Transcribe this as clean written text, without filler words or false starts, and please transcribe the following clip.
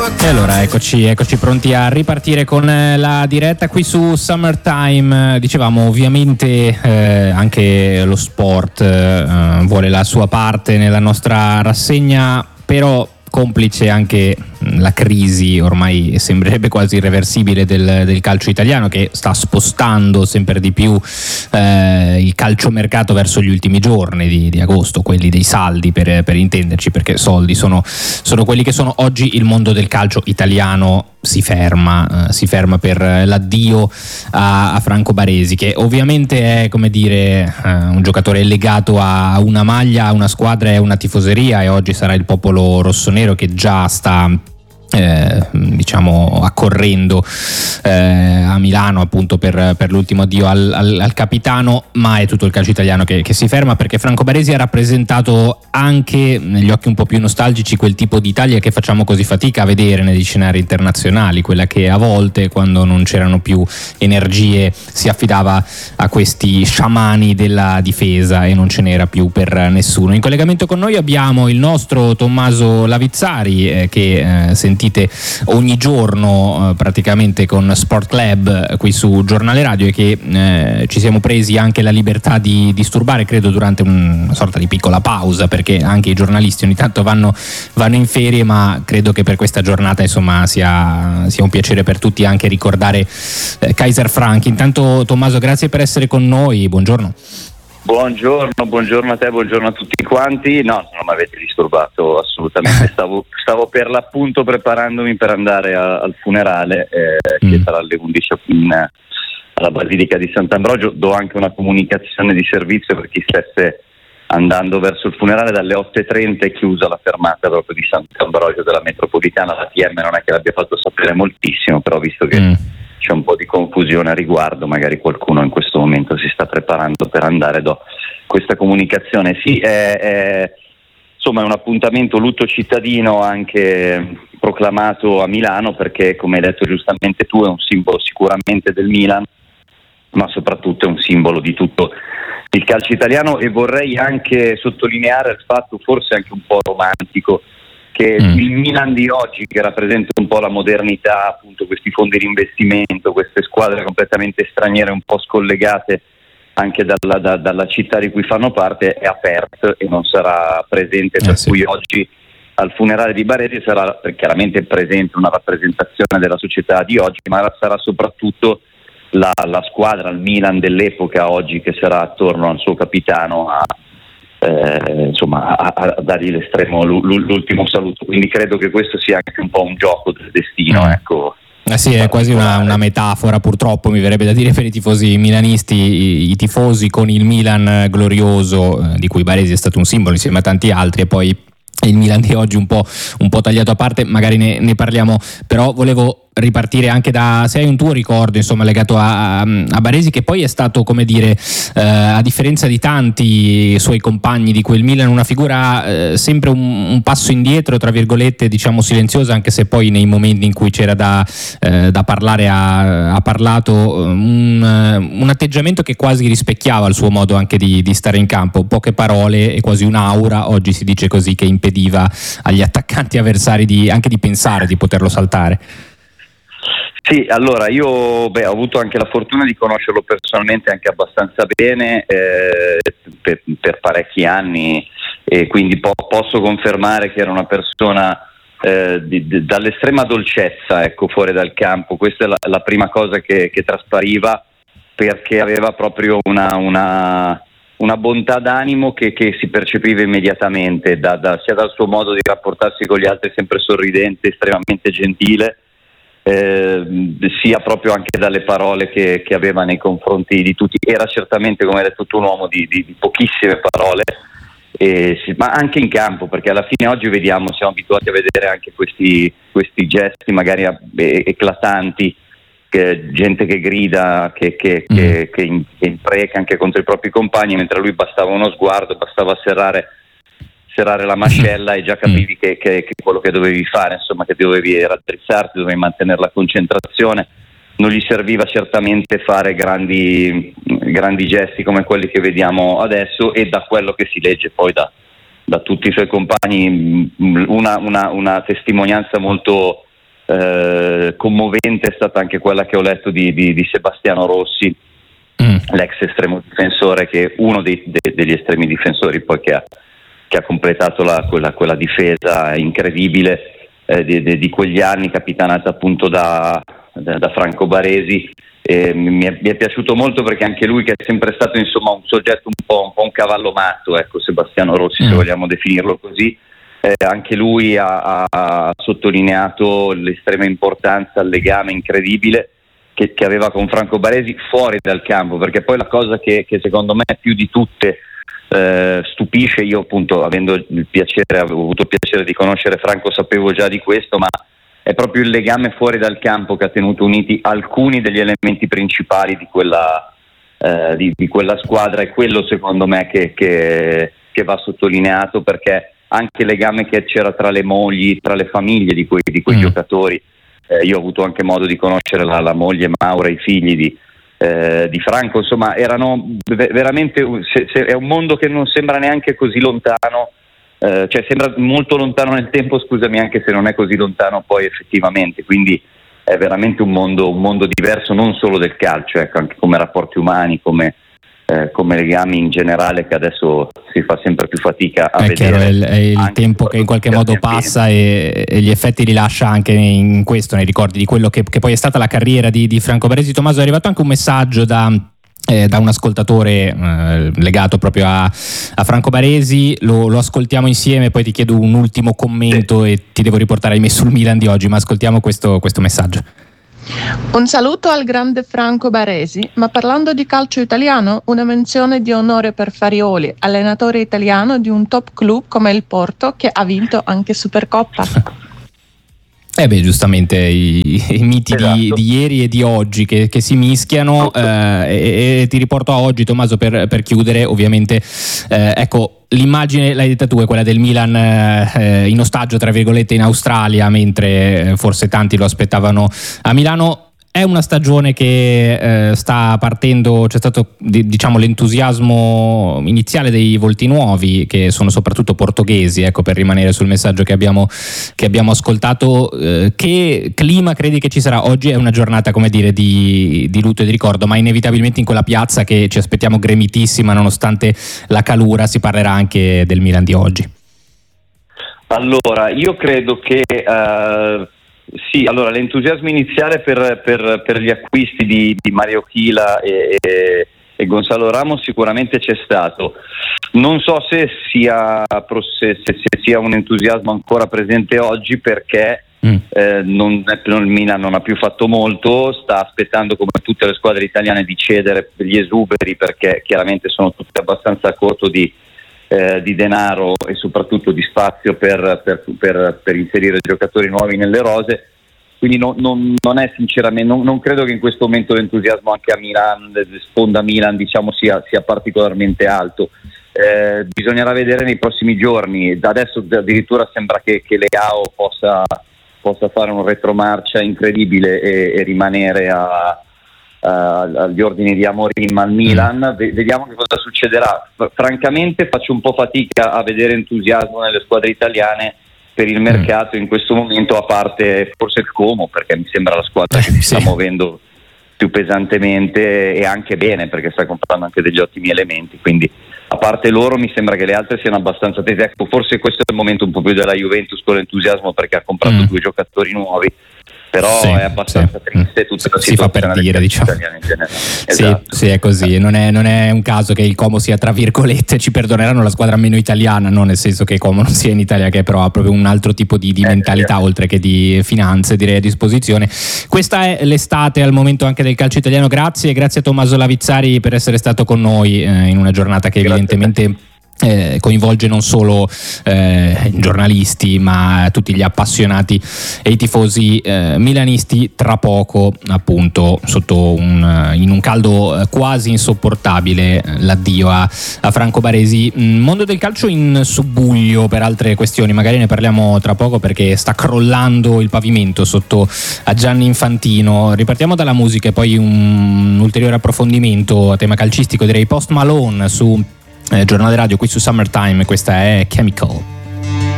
E allora eccoci pronti a ripartire con la diretta qui su Summertime. Dicevamo ovviamente anche lo sport vuole la sua parte nella nostra rassegna, però complice anche la crisi ormai sembrerebbe quasi irreversibile del calcio italiano, che sta spostando sempre di più il calciomercato verso gli ultimi giorni di agosto, quelli dei saldi per intenderci, perché soldi sono quelli che sono oggi. Il mondo del calcio italiano si ferma per l'addio a Franco Baresi, che ovviamente è, come dire, un giocatore legato a una maglia, a una squadra e a una tifoseria, e oggi sarà il popolo rossonero che già sta accorrendo a Milano appunto per l'ultimo addio al capitano, ma è tutto il calcio italiano che si ferma, perché Franco Baresi ha rappresentato anche negli occhi un po' più nostalgici quel tipo di Italia che facciamo così fatica a vedere negli scenari internazionali, quella che a volte, quando non c'erano più energie, si affidava a questi sciamani della difesa e non ce n'era più per nessuno. In collegamento con noi abbiamo il nostro Tommaso Lavizzari che sentite ogni giorno praticamente con Sport Club qui su Giornale Radio, e che ci siamo presi anche la libertà di disturbare, credo durante una sorta di piccola pausa, perché anche i giornalisti ogni tanto vanno in ferie, ma credo che per questa giornata insomma sia un piacere per tutti anche ricordare Kaiser Frank. Intanto Tommaso, grazie per essere con noi, buongiorno. Buongiorno a te, buongiorno a tutti quanti. No, non mi avete disturbato assolutamente, stavo per l'appunto preparandomi per andare al funerale che sarà alle 11 alla Basilica di Sant'Ambrogio. Do anche una comunicazione di servizio per chi stesse andando verso il funerale: dalle 8:30 è chiusa la fermata proprio di Sant'Ambrogio della metropolitana. La TM non è che l'abbia fatto sapere moltissimo, però visto che c'è un po' di confusione a riguardo, magari qualcuno in questo momento si sta preparando per andare, do questa comunicazione. Sì, insomma è un appuntamento lutto cittadino anche proclamato a Milano, perché come hai detto giustamente tu è un simbolo sicuramente del Milan, ma soprattutto è un simbolo di tutto il calcio italiano. E vorrei anche sottolineare il fatto, forse anche un po' romantico, che il Milan di oggi, che rappresenta un po' la modernità, appunto questi fondi di investimento, queste squadre completamente straniere, un po' scollegate anche dalla città di cui fanno parte, è aperto e non sarà presente, cui oggi al funerale di Baresi sarà chiaramente presente una rappresentazione della società di oggi, ma sarà soprattutto la squadra, il Milan dell'epoca oggi, che sarà attorno al suo capitano a dargli l'ultimo saluto. Quindi credo che questo sia anche un po' un gioco del destino, ecco. Sì, è quasi una metafora, purtroppo mi verrebbe da dire, per i tifosi milanisti, i tifosi con il Milan glorioso, di cui Baresi è stato un simbolo insieme a tanti altri, e poi il Milan di oggi un po' tagliato a parte. Magari ne parliamo, però volevo ripartire anche da, se hai un tuo ricordo insomma legato a Baresi, che poi è stato, come dire, a differenza di tanti suoi compagni di quel Milan, una figura sempre un passo indietro, tra virgolette, diciamo silenziosa, anche se poi nei momenti in cui c'era da parlare ha parlato, un atteggiamento che quasi rispecchiava il suo modo anche di stare in campo, poche parole e quasi un'aura, oggi si dice così, che impediva agli attaccanti avversari anche di pensare di poterlo saltare. Sì, allora io ho avuto anche la fortuna di conoscerlo personalmente anche abbastanza bene per parecchi anni, e quindi posso confermare che era una persona dall'estrema dolcezza, ecco, fuori dal campo. Questa è la prima cosa che traspariva, perché aveva proprio una bontà d'animo che si percepiva immediatamente sia dal suo modo di rapportarsi con gli altri, sempre sorridente, estremamente gentile, sia proprio anche dalle parole che aveva nei confronti di tutti. Era certamente, come hai detto tu, un uomo di pochissime parole, ma anche in campo, perché alla fine oggi siamo abituati a vedere anche questi gesti magari eclatanti, gente che grida, che impreca anche contro i propri compagni, mentre a lui bastava uno sguardo, bastava serrare la mascella e già capivi che quello che dovevi fare, insomma, che dovevi raddrizzarti, dovevi mantenere la concentrazione. Non gli serviva certamente fare grandi gesti come quelli che vediamo adesso, e da quello che si legge poi da tutti i suoi compagni una testimonianza molto commovente è stata anche quella che ho letto di Sebastiano Rossi, l'ex estremo difensore, che è uno degli estremi difensori poi che ha completato quella difesa incredibile di quegli anni, capitanata appunto da Franco Baresi. Mi è piaciuto molto perché anche lui, che è sempre stato insomma un soggetto un po' un cavallo matto, ecco, Sebastiano Rossi, se vogliamo definirlo così, anche lui ha sottolineato l'estrema importanza, il legame incredibile che aveva con Franco Baresi fuori dal campo, perché poi la cosa che secondo me più di tutte stupisce, io appunto avevo avuto il piacere di conoscere Franco, sapevo già di questo, ma è proprio il legame fuori dal campo che ha tenuto uniti alcuni degli elementi principali di quella squadra, e quello secondo me che va sottolineato, perché anche il legame che c'era tra le mogli, tra le famiglie di quei giocatori. Io ho avuto anche modo di conoscere la moglie Maura, i figli di Franco, insomma erano veramente è un mondo che non sembra neanche così lontano, cioè sembra molto lontano nel tempo, scusami, anche se non è così lontano poi effettivamente, quindi è veramente un mondo diverso, non solo del calcio, ecco, anche come rapporti umani, come legami in generale, che adesso si fa sempre più fatica a vedere. Chiaro, è il tempo che in qualche modo passa e gli effetti li lascia anche in questo, nei ricordi di quello che poi è stata la carriera di Franco Baresi. Tommaso, è arrivato anche un messaggio da un ascoltatore legato proprio a Franco Baresi, lo ascoltiamo insieme, poi ti chiedo un ultimo commento e ti devo riportare ahimè sul Milan di oggi, ma ascoltiamo questo messaggio. Un saluto al grande Franco Baresi, ma parlando di calcio italiano, una menzione di onore per Farioli, allenatore italiano di un top club come il Porto, che ha vinto anche Supercoppa. Giustamente i miti esatto. di ieri e di oggi che si mischiano, e ti riporto a oggi, Tommaso, per chiudere ovviamente. Ecco, l'immagine, l'hai detta tu, è quella del Milan in ostaggio tra virgolette in Australia, mentre forse tanti lo aspettavano a Milano. È una stagione che sta partendo, c'è stato diciamo l'entusiasmo iniziale dei volti nuovi, che sono soprattutto portoghesi, ecco, per rimanere sul messaggio che abbiamo ascoltato. Che clima credi che ci sarà? Oggi è una giornata, come dire, di lutto e di ricordo, ma inevitabilmente in quella piazza che ci aspettiamo gremitissima nonostante la calura si parlerà anche del Milan di oggi. Allora, io credo che sì, allora l'entusiasmo iniziale per gli acquisti di Mario Chila e Gonzalo Ramos sicuramente c'è stato. Non so se sia un entusiasmo ancora presente oggi, perché il Milan non ha più fatto molto, sta aspettando come tutte le squadre italiane di cedere gli esuberi, perché chiaramente sono tutte abbastanza a corto di denaro e soprattutto di spazio per inserire giocatori nuovi nelle rose, quindi non è sinceramente, non credo che in questo momento l'entusiasmo anche a Milan, sponda Milan, diciamo, sia particolarmente alto. Bisognerà vedere nei prossimi giorni. Da adesso addirittura sembra che Leao possa fare un retromarcia incredibile e rimanere agli ordini di Amorim al Milan. Vediamo che cosa succederà. Francamente faccio un po' fatica a vedere entusiasmo nelle squadre italiane per il mercato in questo momento, a parte forse il Como, perché mi sembra la squadra che si sta muovendo più pesantemente, e anche bene, perché sta comprando anche degli ottimi elementi, quindi a parte loro mi sembra che le altre siano abbastanza tese. Ecco, forse questo è il momento un po' più della Juventus con l'entusiasmo, perché ha comprato 2 giocatori nuovi, però è abbastanza triste tutta la situazione. Si fa per dire, diciamo. In generale. Esatto. Sì, è così. Non è un caso che il Como sia, tra virgolette, ci perdoneranno, la squadra meno italiana, non nel senso che Como non sia in Italia, che però ha proprio un altro tipo di mentalità, oltre che di finanze, direi, a disposizione. Questa è l'estate al momento anche del calcio italiano. Grazie a Tommaso Lavizzari per essere stato con noi in una giornata che evidentemente coinvolge non solo giornalisti, ma tutti gli appassionati e i tifosi milanisti. Tra poco, appunto, in un caldo quasi insopportabile, l'addio a Franco Baresi. Mondo del calcio in subbuglio per altre questioni, magari ne parliamo tra poco, perché sta crollando il pavimento sotto a Gianni Infantino. Ripartiamo dalla musica e poi un ulteriore approfondimento a tema calcistico, direi Post Malone su Giornale Radio qui su Summertime. Questa è Chemical.